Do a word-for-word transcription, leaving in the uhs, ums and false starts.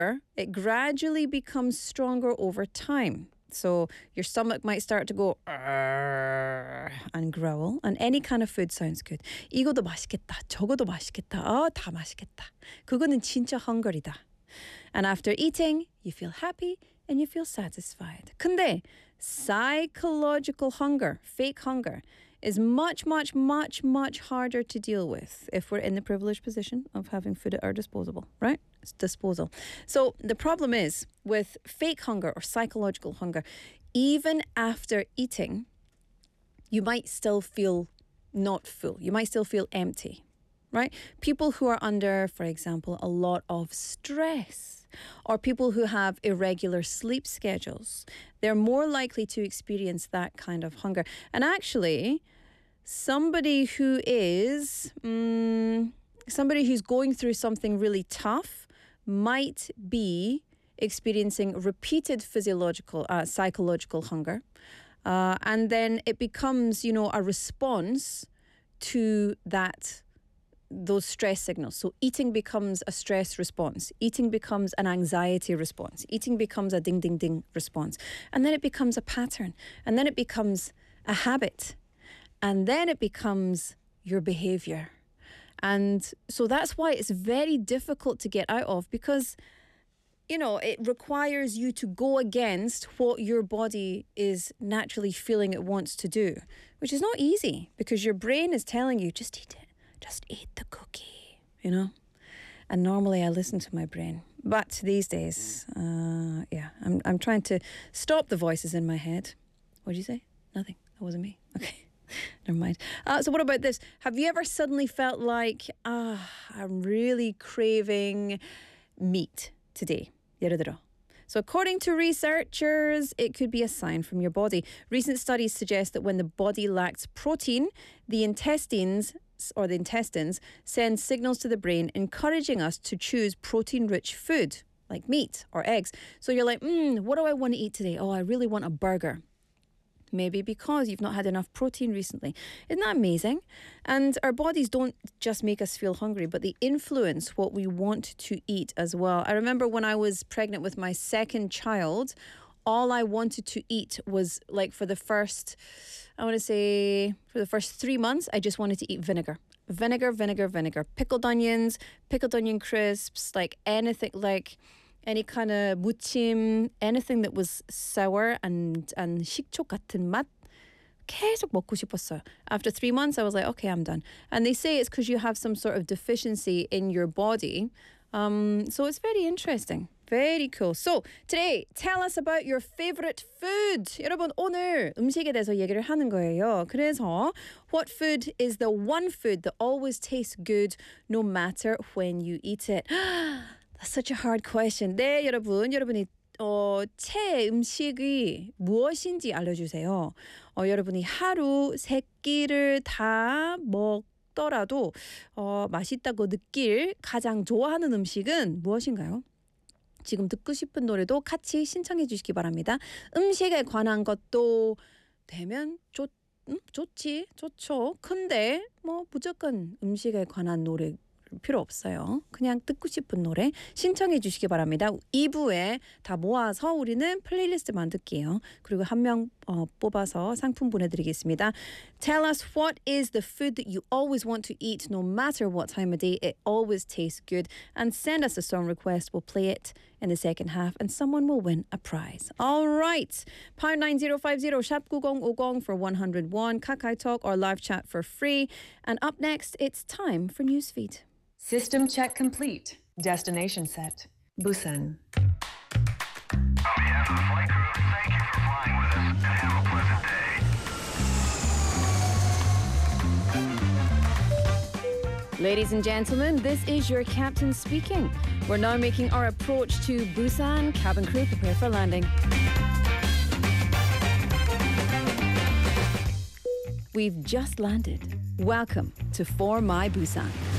it gradually becomes stronger over time. So your stomach might start to go and growl, and any kind of food sounds good. 이거도 맛있겠다. 저거도 맛있겠다. 아, 다 맛있겠다. 그거는 진짜 헝거리다. And after eating, you feel happy and you feel satisfied. 근데 psychological hunger, fake hunger, is much, much, much, much harder to deal with if we're in the privileged position of having food at our disposal, right? It's disposal. So the problem is with fake hunger or psychological hunger, even after eating, you might still feel not full. You might still feel empty, right? People who are under, for example, a lot of stress, or people who have irregular sleep schedules, they're more likely to experience that kind of hunger. And actually, somebody who is um, somebody who's going through something really tough might be experiencing repeated physiological, uh, psychological hunger. Uh, and then it becomes, you know, a response to that those stress signals. So eating becomes a stress response. Eating becomes an anxiety response. Eating becomes a ding, ding, ding response. And then it becomes a pattern. And then it becomes a habit. And then it becomes your behavior. And so that's why it's very difficult to get out of, because, you know, it requires you to go against what your body is naturally feeling it wants to do, which is not easy, because your brain is telling you, just eat it. Just eat the cookie, you know? And normally I listen to my brain. But these days, uh, yeah, I'm I'm trying to stop the voices in my head. What did you say? Nothing. That wasn't me. Okay, never mind. Uh, so what about this? Have you ever suddenly felt like, ah, I'm really craving meat today? 예를 들어. So according to researchers, it could be a sign from your body. Recent studies suggest that when the body lacks protein, the intestines or the intestines send signals to the brain encouraging us to choose protein-rich food like meat or eggs. So you're like, mm, what do I want to eat today? Oh, I really want a burger. Maybe because you've not had enough protein recently. Isn't that amazing? And our bodies don't just make us feel hungry, but they influence what we want to eat as well. I remember when I was pregnant with my second child, all I wanted to eat was, like, for the first, I want to say, for the first three months, I just wanted to eat vinegar. Vinegar, vinegar, vinegar. Pickled onions, pickled onion crisps, like anything, like any kind of 무침, anything that was sour and, and 식초 같은 맛. 계속 먹고 싶었어요. After three months, I was like, okay, I'm done. And they say it's because you have some sort of deficiency in your body. Um, so it's very interesting. Very cool. So today, tell us about your favorite food. 여러분, 오늘 음식에 대해서 얘기를 하는 거예요. 그래서 what food is the one food that always tastes good no matter when you eat it? That's such a hard question. 네, 여러분. 여러분이 어, 최애 음식이 무엇인지 알려주세요. 어, 여러분이 하루 세 끼를 다 먹더라도 어, 맛있다고 느낄 가장 좋아하는 음식은 무엇인가요? 지금 듣고 싶은 노래도 같이 신청해 주시기 바랍니다. 음식에 관한 것도 되면 좋, 음? 좋지, 좋죠. 근데 뭐 무조건 음식에 관한 노래 필요 없어요. 그냥 듣고 싶은 노래 신청해 주시기 바랍니다. 이 부에 다 모아서 우리는 플레이리스트 만들게요. 그리고 한 명 어, 뽑아서 상품 보내드리겠습니다. Tell us what is the food that you always want to eat no matter what time of day. It always tastes good. And send us a song request. We'll play it in the second half and someone will win a prize. All right. Pound nine zero five zero 샵 구공오공 for one hundred one. Kakao Talk or live chat for free. And up next, it's time for Newsfeed. System check complete. Destination set. Busan. On behalf of the flight crew, thank you for flying with us and have a pleasant day. Ladies and gentlemen, this is your captain speaking. We're now making our approach to Busan. Cabin crew, prepare for landing. We've just landed. Welcome to For My Busan.